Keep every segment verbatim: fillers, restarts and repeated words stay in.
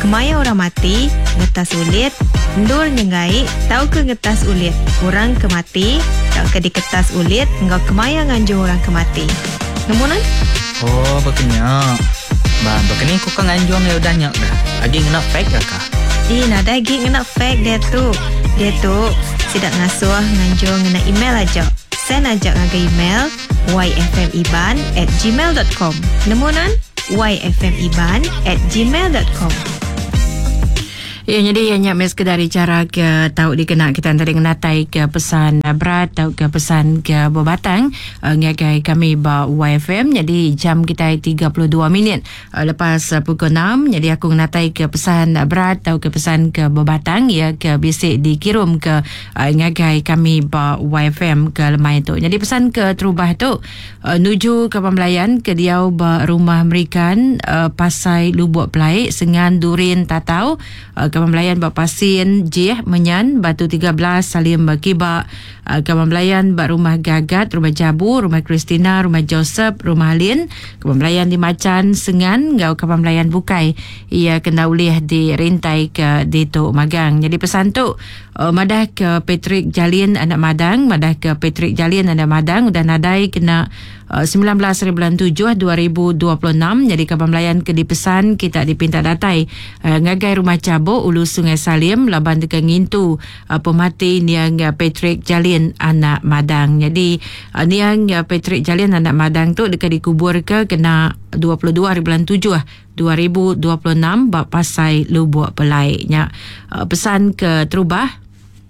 kemaya orang mati, ngetas ulit, ndur nyengai, tahu ke ngetas ulit, orang kemati, tahu ke diketas ulit, engkau kemaya nganjur orang kemati. Nemunan? Oh, begini. Bah, begini kau kan nganjur ya udah nyak dah. Lagi kena fake dah kah? Ih, nada lagi kena fake dia tu. Dia tu sidak ngasuh nganjur ngena email aja. Send aja ngaga email y f m iban at gmail dot com. Nemunan? y f m iban at gmail dot com. Ya, jadi hanya mes kedari cara ke tahu dikena kita antara ngenatai ke pesan berat tahu ke pesan ke bobatang uh, ngagai kami ba Y F M. Jadi jam kita tiga puluh dua minit uh, lepas uh, pukul enam. Jadi aku ngenatai ke pesan berat tahu ke pesan ke bobatang ya ke bisik dikirim ke uh, ngagai kami ba Y F M ke lemai tu. Jadi pesan ke terubah tu uh, nuju ke pembelayan ke diau ba rumah merikan uh, pasai lubuk pelai sengan durin tatau uh, Kemamlayan Bak Pasien Jih Menyan Batu tiga belas Salim Bakibak uh, Kemamlayan Bak Rumah Gagat Rumah Jabu Rumah Kristina Rumah Joseph Rumah Lin Kemamlayan di Macan Sengan Gau Kemamlayan Bukai ia kena ulih di rintai ke di Tok Magang. Jadi pesan tu uh, madah ke Patrick Jalin anak Madang madah ke Patrick Jalin anak Madang udah nadai kena uh, sembilan belas bulan tujuh dua ribu dua puluh enam. Jadi Kemamlayan ke dipesan kita dipinta datai uh, ngagai Rumah Cabuk Ulu Sungai Salim laban dekat ngintu uh, pemati niang uh, Patrick Jalin anak Madang. Jadi uh, niang uh, Patrick Jalin anak Madang tu dekat dikubur ke kena dua puluh dua bulan tujuh dua ribu dua puluh enam bak pasai lubuk pelai nya. Uh, pesan ke terubah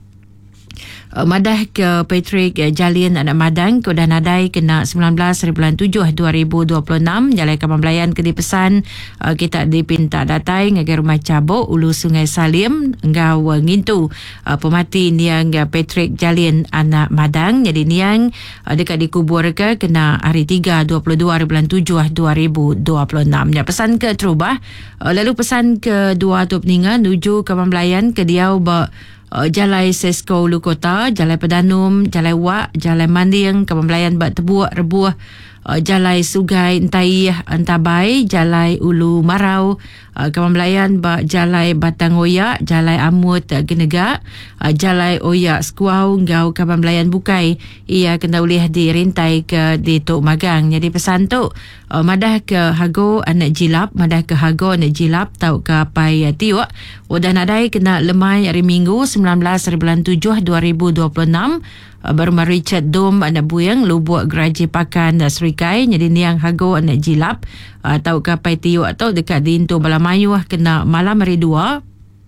Uh, madah ke Patrick uh, Jalin anak Madang ke dah nadai kena sembilan belas bulan tujuh dua ribu dua puluh enam. Jalai Kemamlayan ke dipesan uh, kita dipinta datai ngagai Rumah Cabuk Ulu Sungai Salim engau uh, ngintu uh, pemati niang uh, Patrick Jalin anak Madang. Jadi niang uh, dekat dikubur ke kena hari tiga dua puluh dua bulan tujuh dua ribu dua puluh enam. Ya, pesan ke terubah uh, lalu pesan ke dua tu peninga nuju Kemamlayan ke diau ba Uh, Jalai Sesko Ulu Kota, Jalai Pedanum, Jalai Wak, Jalai Manding, Kemamlayan Bak Tebuak, Rebuah, uh, Jalai Sugai Entai Entabai, Jalai Ulu Marau, uh, Kemamlayan Bak Jalai Batang Oyak, Jalai Amut uh, Genegak, uh, Jalai Oyak Skuau, Ngau Kemamlayan Bukai, ia kena ulih di rintai ke di Tok Magang. Jadi pesan tu uh, madah ke Hago anak Jilap, madah ke Hago anak Jilap tau ke Pai uh, Tiok, udah nadai kena lemai hari Minggu sembilan belas bulan tujuh dua ribu dua puluh enam. uh, Berumah Richard Dom anak Buyang Lubuk Geraji Pakan uh, Serikai. Jadi niang Hago anak Jilap uh, tau ke Pai Tiok atau dekat di Intu Balamayu kena malam hari dua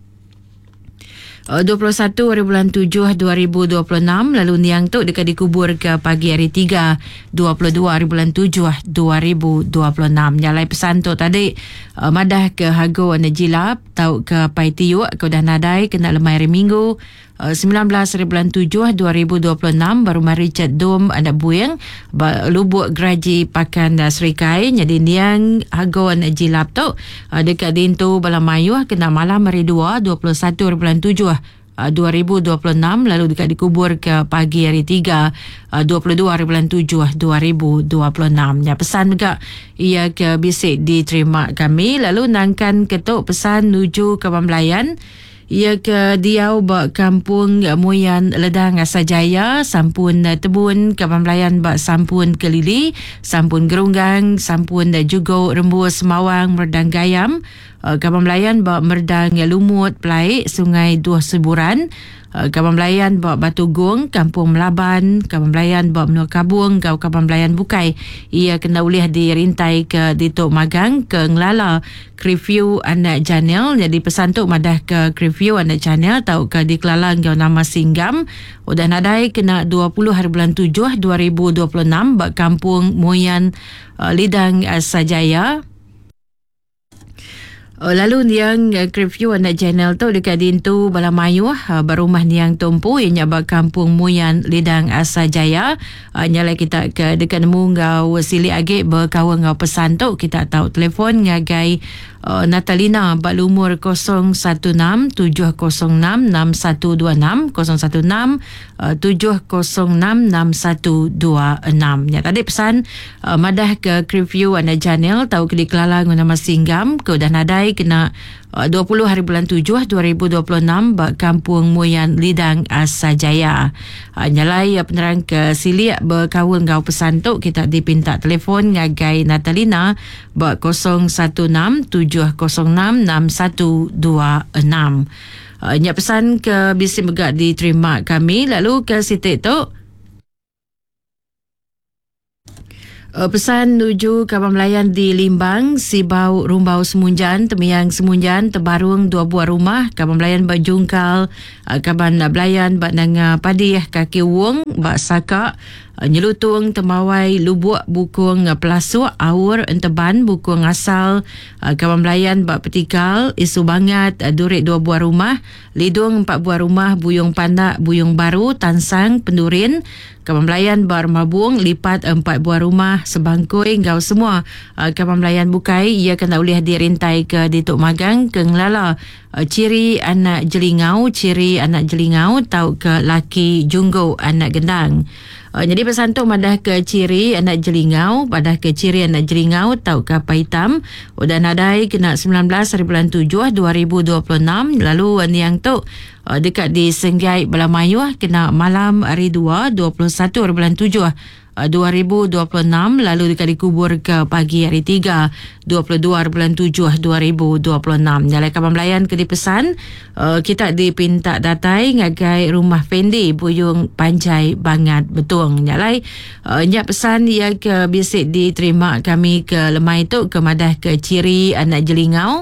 dua puluh satu bulan tujuh dua ribu dua puluh enam. Lalu niang tu dekat dikubur ke pagi hari tiga dua puluh dua bulan tujuh dua ribu dua puluh enam. Jalai pesan tu tadi uh, madah ke Hago anak Jilap tau ke Pai Tiuk ke dah nadai kena lemai hari Minggu uh, sembilan belas bulan tujuh dua ribu dua puluh enam. Berumah Richard Dom anak Buyang Lubuk Geraji Pakan uh, Serikai. Jadi niang Hago anak Jilap tu uh, dekat dintu Balamayu kena malam hari dua dua puluh satu bulan tujuh dua ribu dua puluh enam. Lalu dekat dikubur ke pagi hari tiga dua puluh dua bulan tujuh dua ribu dua puluh enam. Ya, pesan juga ia ke bisik diterima kami. Lalu nangkan ketuk pesan nuju ke Kemamlayan ia ke diau bak kampung Muyan Ledang Asajaya, sampun Tebun Kemamlayan bak sampun Kelili, sampun Gerunggang, sampun Jugo Rembus Semawang Merdang Gayam, Kemamlayan bak Merdang Lumut Pelai Sungai Dua Seburan, Kemamlayan bak Batugong Kampung Melaban, Kemamlayan bak Menua Kabung Gau Kemamlayan Bukai. Ia kena ulih di rintai ke di Tok Magang ke Ngelala Kriview anak Janel. Jadi pesan tu madah ke Kriview anak Janel tau ke di Kelalang Gau nama Singgam. Udah nadai kena dua puluh bulan tujuh dua ribu dua puluh enam bak Kampung Muyan uh, Lidang Sajaya. Oh, lalu niang uh, Kriview anak Janel tu dekat dintu Balamayu uh, berumah niang Tumpu ianya bak Kampung Muyan Lidang Asajaya. Uh, nyala kita ke dekat nemu ngau sili age berkawan ngau pesan tu kita tahu telefon ngagai uh, Natalina bak lumur kosong satu enam tujuh kosong enam enam satu dua enam kosong satu enam tujuh kosong enam enam satu dua enam. Ya, tadi pesan uh, madah ke Kriview anak Janel tahu ke di Kelalang nama Singgam ke udah nadai kena dua puluh hari bulan tujuh dua ribu dua puluh enam ba Kampung Muyan Lidang Asajaya. Nyalai penerang ke Silik berkawal ngau pesan tu kita dipinta telefon ngagai Natalina ba kosong satu enam tujuh kosong enam enam satu dua enam. Nyak pesan ke bisi megak diterima kami. Lalu ke sitik tu Uh, pesan nuju Kaban Melayan di Limbang, Sibau Rumbau Semunjan, Temiang Semunjan, Tebarung dua buah rumah, Kaban Melayan Bajungkal, uh, Kaban Melayan Bak Nanga Padih, Kaki Wong, Bak Sakak, uh, Nyelutung, Temawai, Lubuk, Bukung uh, Pelasuk, Awur, Enteban, Bukung Asal, uh, Kaban Melayan Bak Petikal, Isu Bangat, uh, Durit dua buah rumah, Lidung empat buah rumah, Buyung Pandak, Buyung Baru, Tansang, Pendurin, Kaban Melayan Bar Mabung, Lipat empat buah rumah, Sebangkoi, Ngau semua. Uh, Kaban Melayan Bukai, ia kena boleh dirintai ke di Tok Magang, ke Ngelala. Uh, ciri anak jelingau, ciri anak jelingau, tau ke laki junggo anak gendang. Uh, jadi pesan tu madah ke ciri anak jelingau, padah ke ciri anak jelingau, tau ke apa hitam. Udah nadai kena sembilan belas hari bulan tujuh dua ribu dua puluh enam. Lalu yang tu uh, dekat di Senggai Belamayuh kena malam hari dua dua puluh satu hari bulan tujuh dua ribu dua puluh enam. Lalu dekat dikubur ke pagi hari tiga dua puluh dua hari bulan tujuh dua ribu dua puluh enam. Nyalai Kaban Melayan ke dipesan uh, kita dipinta datai ngagai rumah Fendi Buyung Panjai Bangat Betung. Nyalai uh, nyak pesan ia ke bisik diterima kami ke lemai tu ke madah ke ciri anak jelingau.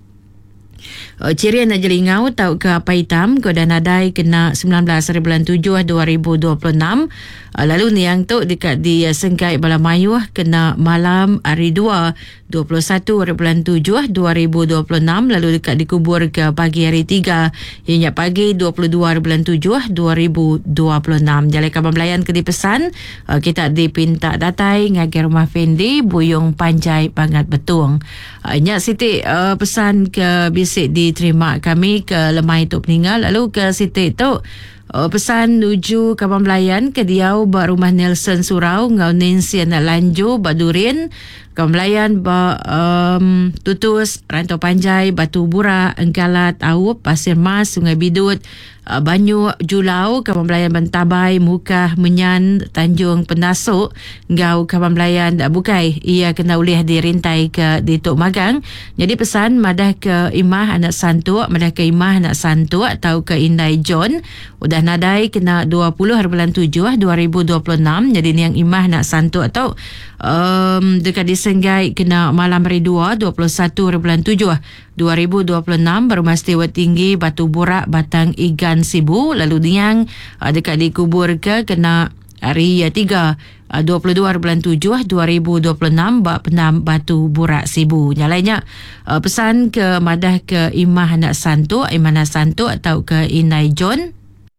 Uh, ciri anak jelingau tau ke apa hitam ke dan adai kena sembilan belas hari bulan tujuh dua ribu dua puluh enam. Uh, lalu ni yang tu dekat di uh, Sengkai Belamayuh kena malam hari dua dua puluh satu hari bulan tujuh dua ribu dua puluh enam. Lalu dekat dikubur ke pagi hari tiga hingga pagi dua puluh dua hari bulan tujuh dua ribu dua puluh enam. Jalai Kaban Melayan ke dipesan uh, kita dipinta datai ngagai rumah Fendi Buyung Panjai Bangat Betung. Uh, nyak Siti uh, pesan ke bisik diterima kami ke lemai tu peninggal. Lalu ke Siti tu Uh, pesan nuju Kaban Melayan ke Diau ba rumah Nelson Surau ngau Nancy anak Lanju Badurin. Kaban Melayan ba um, Tutus Rantau Panjai Batu Bura Engkalat Awup Pasir Mas Sungai Bidut uh, Banyu Julau Kaban Melayan Bantabai Mukah Menyan Tanjung Pendasuk ngau Kaban Melayan uh, Bukai ia kena boleh dirintai ke di Tok Magang. Jadi pesan madah ke Imah anak Santuk, madah ke Imah anak Santuk atau ke Indai John udah nadai kena dua puluh hari bulan tujuh dua ribu dua puluh enam. Jadi ni yang Imah nak Santuk atau um, dekat di Senggai kena malam hari dua dua puluh satu hari bulan tujuh dua ribu dua puluh enam. Berumah Setewa Tinggi Batu Burak Batang Igan Sibu. Lalu ni yang uh, dekat di kubur ke kena hari tiga uh, dua puluh dua hari bulan tujuh dua ribu dua puluh enam Bak Penam Batu Burak Sibu. Nyalainya uh, pesan ke madah ke Imah anak Santuk, Imah anak Santuk atau ke Inai John.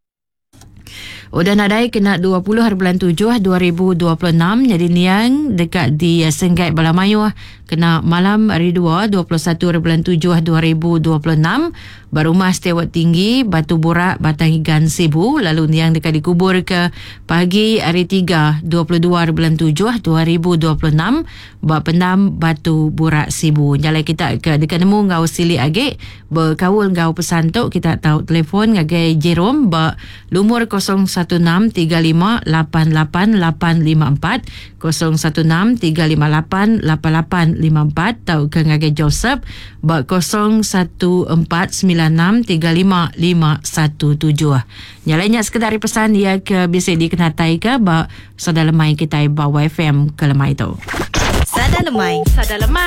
Udah nadai kena dua puluh hari bulan tujuh dua ribu dua puluh enam. Jadi niang dekat di uh, Senggai Belamayuh kena malam hari dua dua puluh satu hari bulan tujuh dua ribu dua puluh enam. Berumah Setewa Tinggi Batu Burak Batang Igan Sibu. Lalu niang dekat dikubur ke pagi hari tiga dua puluh dua hari bulan tujuh dua ribu dua puluh enam. Bak Penam Batu Burak Sibu. Nyalai kita ke dekat nemu ngau Sili Agik berkawul ngau pesan tu kita tahu telefon ngagai Jerome bak lumur kosong satu enam tiga lima lapan lapan lapan lima empat kosong satu enam tiga lima lapan lapan lapan lima empat atau ke ngagai Joseph bak kosong satu empat sembilan enam tiga lima lima satu tujuh. Nyalainya sekedar pesan ia ke bisa dikenatai ke bak sada lemai kita bawa F M ke lemai tu. Sada lemai. Sada lemai.